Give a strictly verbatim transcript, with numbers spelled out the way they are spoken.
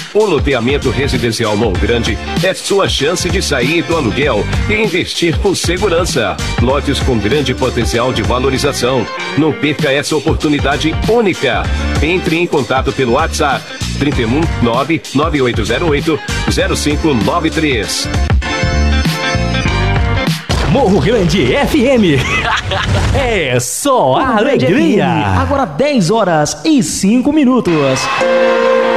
O loteamento residencial Morro Grande é sua chance de sair do aluguel e investir com segurança. Lotes com grande potencial de valorização. Não perca essa oportunidade única. Entre em contato pelo WhatsApp trinta e um, nove nove oito zero oito, zero cinco nove três. Morro Grande F M. É só Morro alegria. Grande F M. Agora dez horas e cinco minutos.